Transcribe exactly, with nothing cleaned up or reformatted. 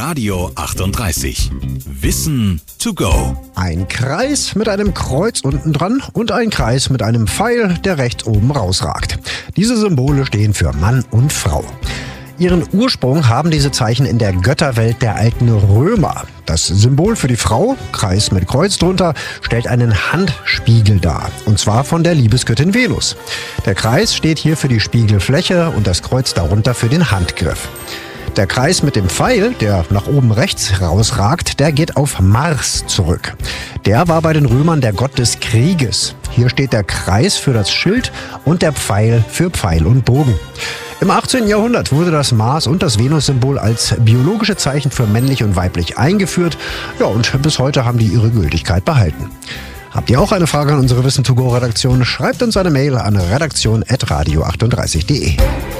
Radio achtunddreißig. Wissen to go. Ein Kreis mit einem Kreuz unten dran und ein Kreis mit einem Pfeil, der rechts oben rausragt. Diese Symbole stehen für Mann und Frau. Ihren Ursprung haben diese Zeichen in der Götterwelt der alten Römer. Das Symbol für die Frau, Kreis mit Kreuz drunter, stellt einen Handspiegel dar. Und zwar von der Liebesgöttin Venus. Der Kreis steht hier für die Spiegelfläche und das Kreuz darunter für den Handgriff. Der Kreis mit dem Pfeil, der nach oben rechts rausragt, der geht auf Mars zurück. Der war bei den Römern der Gott des Krieges. Hier steht der Kreis für das Schild und der Pfeil für Pfeil und Bogen. Im achtzehnten Jahrhundert wurde das Mars- und das Venus-Symbol als biologische Zeichen für männlich und weiblich eingeführt. Ja, und bis heute haben die ihre Gültigkeit behalten. Habt ihr auch eine Frage an unsere Wissen to go Redaktion? Schreibt uns eine Mail an redaktion at radio achtunddreißig punkt de.